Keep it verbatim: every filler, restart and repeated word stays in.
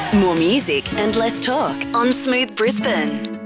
More music and less talk on Smooth Brisbane.